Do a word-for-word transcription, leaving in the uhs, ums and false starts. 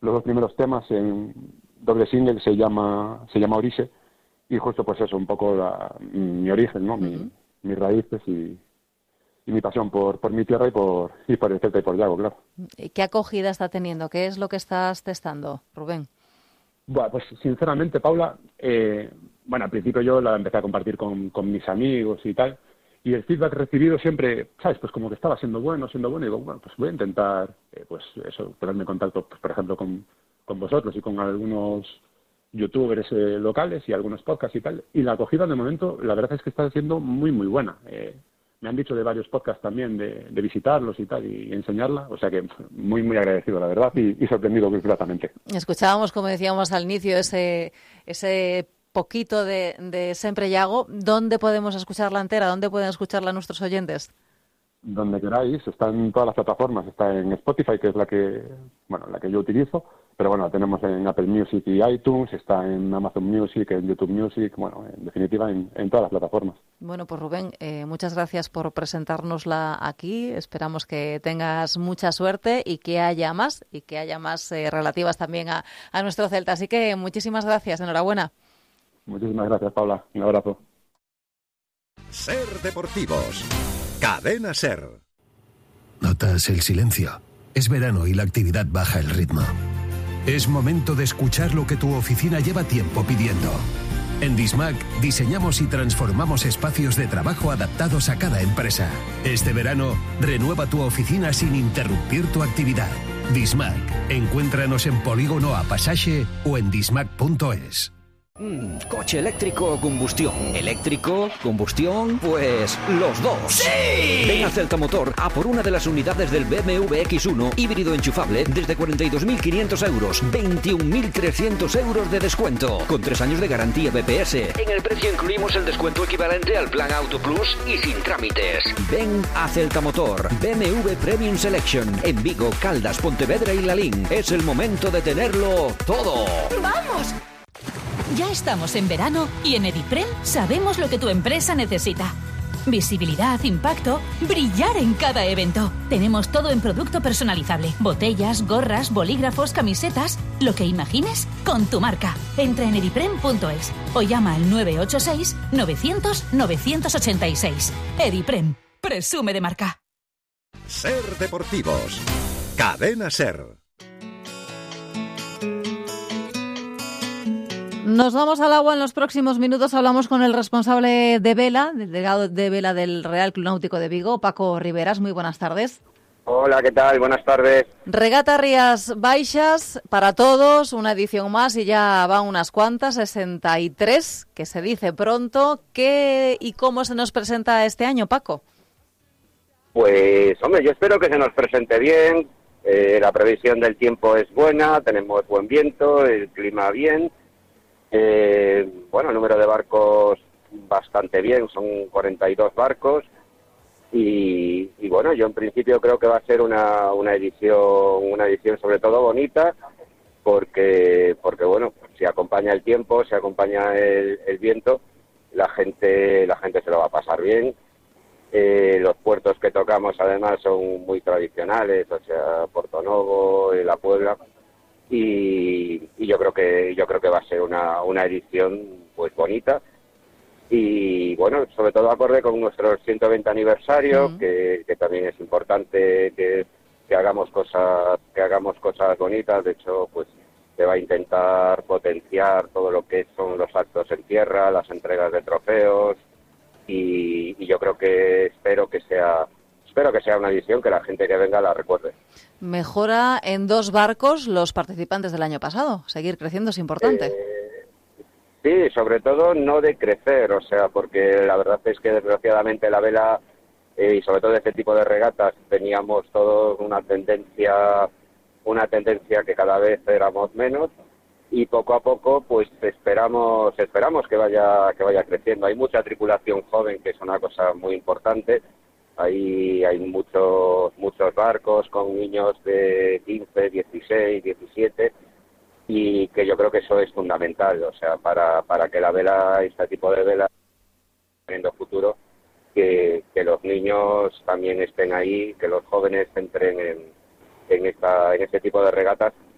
los dos primeros temas en doble single, se llama se llama Orixe, y justo pues eso, un poco la, mi origen, ¿no? Uh-huh. Mi, mis raíces y, y mi pasión por, por mi tierra y por, y por el Celta y por Yago, claro. ¿Qué acogida está teniendo? ¿Qué es lo que estás testando, Rubén? Bueno, pues sinceramente, Paula, eh, bueno, al principio yo la empecé a compartir con, con mis amigos y tal, y el feedback recibido siempre, ¿sabes? Pues como que estaba siendo bueno, siendo bueno, y digo, bueno, pues voy a intentar, eh, pues eso, ponerme en contacto, pues, por ejemplo, con, con vosotros y con algunos youtubers eh, locales y algunos podcasts y tal, y la acogida de momento, la verdad es que está siendo muy, muy buena. Eh, me han dicho de varios podcasts también de, de visitarlos y tal, y enseñarla, o sea que muy, muy agradecido, la verdad, y, y sorprendido gratamente. Escuchábamos, como decíamos al inicio, ese ese poquito de, de Sempre Yago. ¿Dónde podemos escucharla entera? ¿Dónde pueden escucharla nuestros oyentes? Donde queráis, está en todas las plataformas, está en Spotify, que es la que, bueno, la que yo utilizo, pero bueno, la tenemos en Apple Music y iTunes, está en Amazon Music, en YouTube Music, bueno, en definitiva en, en todas las plataformas. Bueno, pues Rubén, eh, muchas gracias por presentárnosla aquí, esperamos que tengas mucha suerte y que haya más, y que haya más eh, relativas también a, a nuestro Celta, así que muchísimas gracias, enhorabuena. Muchísimas gracias, Paula, un abrazo. Ser Deportivos. Cadena Ser. Notas el silencio. Es verano y la actividad baja el ritmo. Es momento de escuchar lo que tu oficina lleva tiempo pidiendo. En Dismac diseñamos y transformamos espacios de trabajo adaptados a cada empresa. Este verano, renueva tu oficina sin interrumpir tu actividad. Dismac. Encuéntranos en Polígono A Pasaje o en dismac punto es. Mm, coche eléctrico o combustión. ¿Eléctrico? ¿Combustión? Pues los dos. ¡Sí! Ven a Celta Motor a por una de las unidades del B M W X uno híbrido enchufable desde cuarenta y dos mil quinientos euros, veintiún mil trescientos euros de descuento, con tres años de garantía B P S. En el precio incluimos el descuento equivalente al plan Auto Plus y sin trámites. Ven a Celta Motor, B M W Premium Selection, en Vigo, Caldas, Pontevedra y Lalín. Es el momento de tenerlo todo. ¡Vamos! Ya estamos en verano y en Ediprem sabemos lo que tu empresa necesita. Visibilidad, impacto, brillar en cada evento. Tenemos todo en producto personalizable. Botellas, gorras, bolígrafos, camisetas, lo que imagines con tu marca. Entra en ediprem punto es o llama al nueve ocho seis, novecientos, novecientos ochenta y seis. Ediprem, presume de marca. Ser Deportivos. Cadena Ser. Nos vamos al agua en los próximos minutos. Hablamos con el responsable de vela, del delegado de vela del Real Club Náutico de Vigo, Paco Riveras. Muy buenas tardes. Hola, ¿qué tal? Buenas tardes. Regata Rías Baixas para todos, una edición más y ya van unas cuantas, sesenta y tres, que se dice pronto. ¿Qué y cómo se nos presenta este año, Paco? Pues, hombre, yo espero que se nos presente bien. Eh, la previsión del tiempo es buena, tenemos buen viento, el clima bien. Eh, bueno, el número de barcos bastante bien, son cuarenta y dos barcos y, y bueno, yo en principio creo que va a ser una, una edición una edición sobre todo bonita porque porque bueno, si acompaña el tiempo, si acompaña el, el viento, la gente la gente se lo va a pasar bien. Eh, los puertos que tocamos además son muy tradicionales, o sea, Portonovo, La Puebla. Y, y yo creo que yo creo que va a ser una, una edición pues bonita y bueno, sobre todo acorde con nuestro ciento veinte aniversario, uh-huh. que, que también es importante que, que hagamos cosas que hagamos cosas bonitas. De hecho, pues se va a intentar potenciar todo lo que son los actos en tierra, las entregas de trofeos y, y yo creo que espero que sea espero que sea una edición que la gente que venga la recuerde. Mejora en dos barcos los participantes del año pasado. Seguir creciendo es importante. Eh, sí, sobre todo no de crecer, o sea, porque la verdad es que desgraciadamente la vela eh, y sobre todo este tipo de regatas teníamos todos una tendencia, una tendencia que cada vez éramos menos y poco a poco pues esperamos, esperamos que vaya, que vaya creciendo. Hay mucha tripulación joven, que es una cosa muy importante. Ahí hay muchos muchos barcos con niños de quince, dieciséis, diecisiete y que yo creo que eso es fundamental, o sea, para, para que la vela, este tipo de vela, teniendo futuro, que, que los niños también estén ahí, que los jóvenes entren en, en, esta, en este tipo de regatas